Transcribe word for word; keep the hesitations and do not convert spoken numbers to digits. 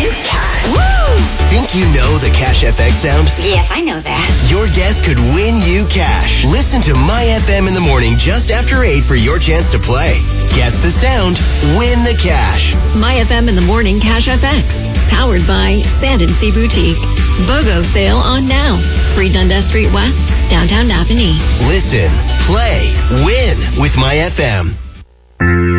Win cash. Woo! Think you know the Cash F X sound? Yes, I know that. Your guess could win you cash. Listen to My F M in the morning just after eight for your chance to play. Guess the sound, win the cash. My F M in the morning Cash F X. Powered by Sand and Sea Boutique. BOGO sale on now. three Dundas Street West, downtown Napanee. Listen, play, win with My F M.